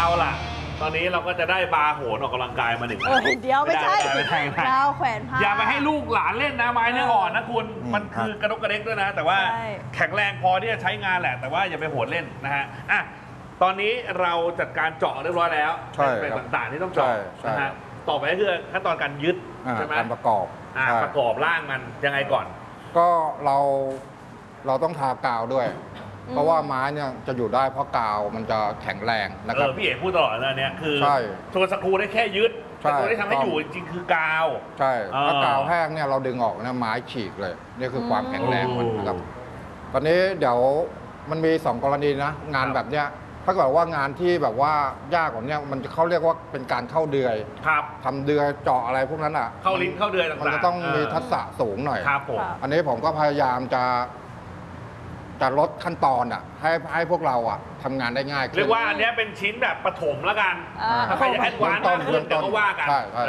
ล่ะตอนนี้เราก็จะได้บาร์โหนออกกำลังกายมาหนึ่งเดี๋ยวไม่ใช่ดาวแขวนผ้าอย่าไปให้ลูกหลานเล่นนะไม้เนื้ออ่อนนะคุณมันคือกระดกกระเด็กด้วยนะ แต่ว่าแข็งแรงพอที่จะใช้งานแหละแต่ว่าอย่าไปโหดเล่นนะฮะอ่ะตอนนี้เราจัดการเจาะเรียบร้อยแล้วเป็นต่างๆที่ต้องเจาะนะฮะต่อไปก็คือขั้นตอนการยึดใช่ไหมการประกอบประกอบร่างมันยังไงก่อนก็เราต้องทากาวด้วย เพราะว่าไม้เนี่ยจะอยู่ได้เพราะกาวมันจะแข็งแรงนะครับพี่เอกพูดตลอดนะเนี่ยคือใช่ตัวสกรูได้แค่ยึดใช่แต่ตัวที่ทำให้อยู่จริงๆคือกาวใช่ถ้ากาวแห้งเนี่ยเราดึงออกเนี่ยไม้ฉีกเลยนี่คือความแข็งแรงมันนะครับตอนนี้เดี๋ยวมันมี2 กรณีนะงานแบบเนี้ยถ้าเกิดว่างานที่แบบว่ายากกว่านี้มันเขาเรียกว่าเป็นการเข้าเดือยครับทำเดือยเจาะอะไรพวกนั้นอ่ะเข้าลิ้นเข้าเดือยต่างๆมันจะต้องมีทักษะสูงหน่อยครับผมอันนี้ผมก็พยายามจะลดขั้นตอนอ่ะให้พวกเราอ่ะทำงานได้ง่ายขึ้นเรียกว่าอันเนี้ยเป็นชิ้นแบบปฐมแล้วกัน ถ้าใครจะแอดวานซ์มากขึ้นเดี๋ยวก็ว่ากันใช่